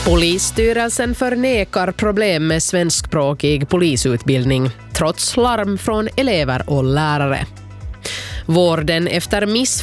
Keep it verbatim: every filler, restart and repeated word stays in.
Polisstyrelsen förnekar problem med svenskspråkig polisutbildning trots larm från elever och lärare. Vården efter miss